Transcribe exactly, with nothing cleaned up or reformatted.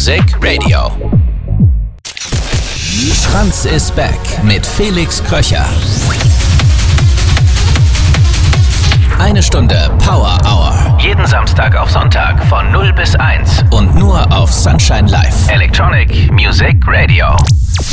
Music Radio. Schranz ist back mit Felix Kröcher. Eine Stunde Power Hour. Jeden Samstag auf Sonntag von null bis eins und nur auf Sunshine Live. Electronic Music Radio.